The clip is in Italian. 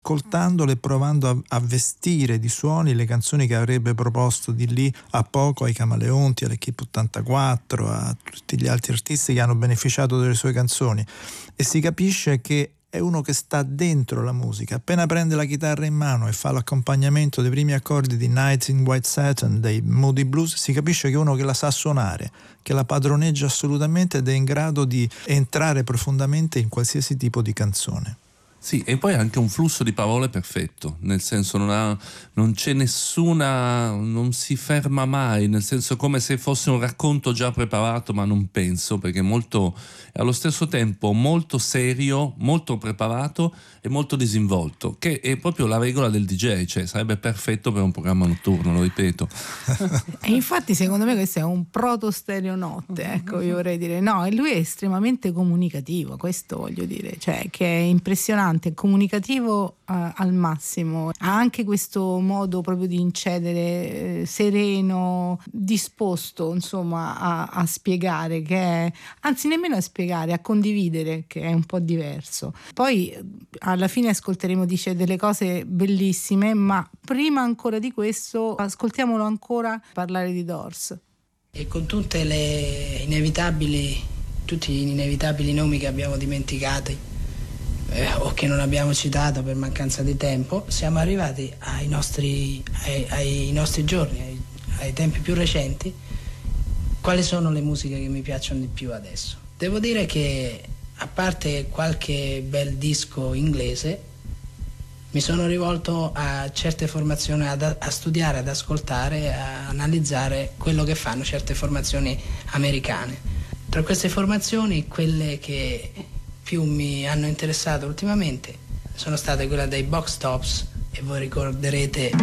ascoltandole e provando a vestire di suoni le canzoni che avrebbe proposto di lì a poco ai Camaleonti, all'Equipe 84, a tutti gli altri artisti che hanno beneficiato delle sue canzoni, e si capisce che è uno che sta dentro la musica. Appena prende la chitarra in mano e fa l'accompagnamento dei primi accordi di Nights in White Satin dei Moody Blues, si capisce che è uno che la sa suonare, che la padroneggia assolutamente ed è in grado di entrare profondamente in qualsiasi tipo di canzone. Sì, e poi anche un flusso di parole perfetto, nel senso non c'è nessuna, non si ferma mai, nel senso come se fosse un racconto già preparato, ma non penso, perché è allo stesso tempo molto serio, molto preparato e molto disinvolto, che è proprio la regola del DJ, cioè sarebbe perfetto per un programma notturno, lo ripeto. E infatti secondo me questo è un proto stereonotte, ecco, io vorrei dire, no, e lui è estremamente comunicativo, questo voglio dire, cioè che è impressionante, comunicativo al massimo, ha anche questo modo proprio di incedere sereno, disposto insomma a spiegare, che è, anzi nemmeno a spiegare, a condividere, che è un po' diverso. Poi alla fine ascolteremo, dice delle cose bellissime, ma prima ancora di questo ascoltiamolo ancora parlare di Doors. E con tutti gli inevitabili nomi che abbiamo dimenticato o che non abbiamo citato per mancanza di tempo, siamo arrivati ai nostri giorni, ai tempi più recenti. Quali sono le musiche che mi piacciono di più adesso? Devo dire che, a parte qualche bel disco inglese, mi sono rivolto a certe formazioni, a studiare, ad ascoltare, a analizzare quello che fanno certe formazioni americane. Tra queste formazioni, quelle che più mi hanno interessato ultimamente sono state quelle dei Box Tops, e voi ricorderete